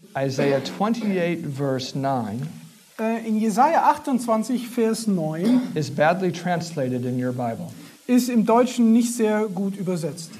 Isaiah 28 verse 9 In Jesaja 28, Vers 9 is badly translated in your Bible. ist im Deutschen nicht sehr gut übersetzt.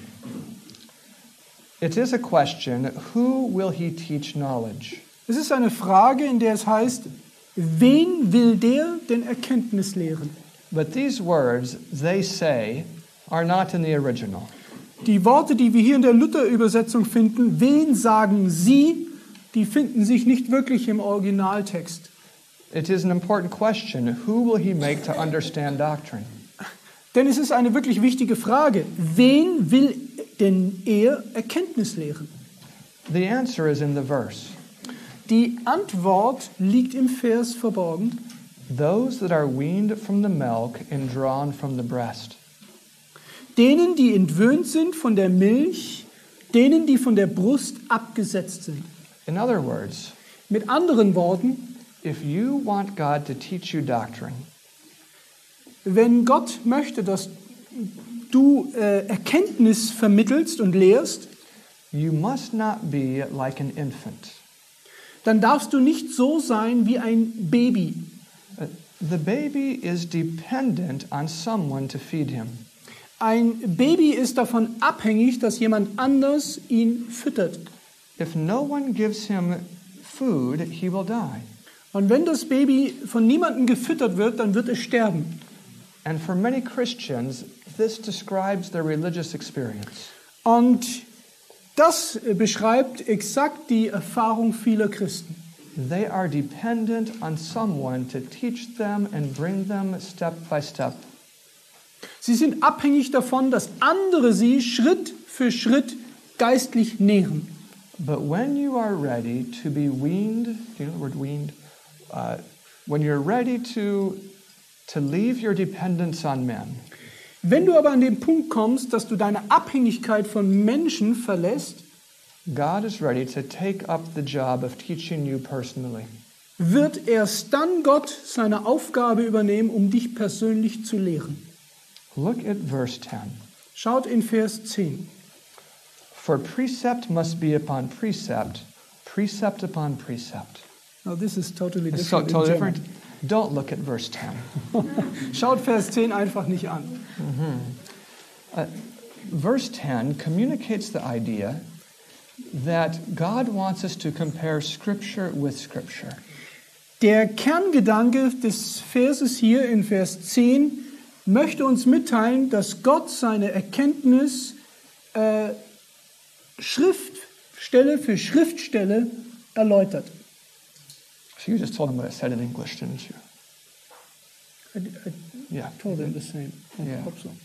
It is a question, who will he teach knowledge? Es ist eine Frage, in der es heißt, wen will der denn Erkenntnis lehren? But these words, they say, are not in the original. Die Worte, die wir hier in der Luther-Übersetzung finden, wen sagen Sie, die finden sich nicht wirklich im Originaltext. It is an important question, who will he make to understand doctrine? Denn es ist eine wirklich wichtige Frage. Wen will denn er Erkenntnis lehren? The answer is in the verse. Die Antwort liegt im Vers verborgen. Those that are weaned from the milk and drawn from the breast. Denen, die entwöhnt sind von der Milch, denen, die von der Brust abgesetzt sind. In other words, Mit anderen Worten, if you want God to teach you doctrine, wenn Gott möchte, dass du Erkenntnis vermittelst und lehrst, you must not be like an infant. dann darfst du nicht so sein wie ein Baby. The baby is dependent on someone to feed him. Ein Baby ist davon abhängig, dass jemand anders ihn füttert. If no one gives him food, he will die. Und wenn das Baby von niemandem gefüttert wird, dann wird es sterben. And for many Christians, this describes their religious experience. Und das beschreibt exakt die Erfahrung vieler Christen. They are dependent on someone to teach them and bring them step by step. Sie sind abhängig davon, dass andere sie Schritt für Schritt geistlich nähren. But when you are ready to be weaned, do you know the word weaned? When you're ready to leave your dependence on men, Wenn du aber an den Punkt kommst, dass du deine Abhängigkeit von Menschen verlässt, God is ready to take up the job of teaching you personally. wird erst dann Gott seine Aufgabe übernehmen, um dich persönlich zu lehren. Look at verse 10. Schaut in Vers 10. For precept must be upon precept, precept upon precept. Now this is totally It's so different. totally in German. different. Don't look at verse 10. Schaut Vers 10 einfach nicht an. Verse 10 communicates the idea that God wants us to compare Scripture with Scripture. Der Kerngedanke des Verses hier in Vers 10 möchte uns mitteilen, dass Gott seine Erkenntnis Schriftstelle für Schriftstelle erläutert. So you just told him what I said in English, didn't you? I Yeah. told him the same. I Yeah. hope so.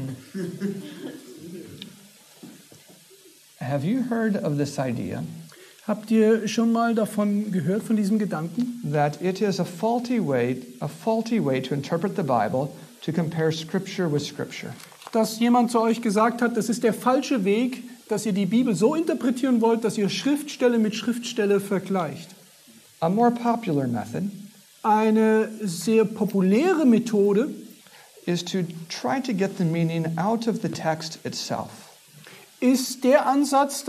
Have you heard of this idea Habt ihr schon mal davon gehört, von diesem Gedanken? that it is a faulty way to interpret the Bible to compare Scripture with Scripture? Dass jemand zu euch gesagt hat, das ist der falsche Weg, dass ihr die Bibel so interpretieren wollt, dass ihr Schriftstelle mit Schriftstelle vergleicht. A more popular method Eine sehr populäre Methode is to try to get the meaning out of the text itself. ist der Ansatz,